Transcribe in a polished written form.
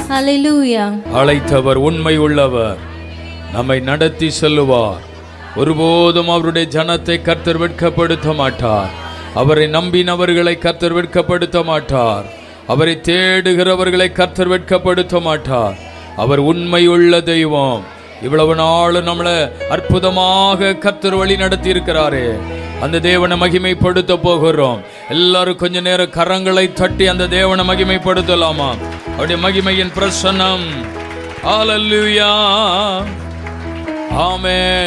ஹல்லேலூயா. அழைத்தவர் உண்மை உள்ளவர், நம்மை நடத்தி செல்லுவார். ஒருபோதும் அவருடைய ஜனத்தை கர்த்தர் வெட்கப்படுத்த மாட்டார். அவரை நம்பினவர்களை கர்த்தர் வெட்கப்படுத்த மாட்டார். அவரை தேடுகிறவர்களை கர்த்தர் வெட்கப்படுத்த மாட்டார். அவர் உண்மை உள்ள தெய்வம். இவ்வளவு நாள் நம்மளை அற்புதமாக கர்த்தர் வழி நடத்தி இருக்கிறாரே, அந்த தேவனை மகிமைப்படுத்த போகிறோம். எல்லாரும் கொஞ்ச நேரம் கரங்களை தட்டி அந்த தேவனை மகிமைப்படுத்தலாமா? அவருடைய மகிமையின் பிரசன்னம். ஹல்லேலூயா. ஆமென்.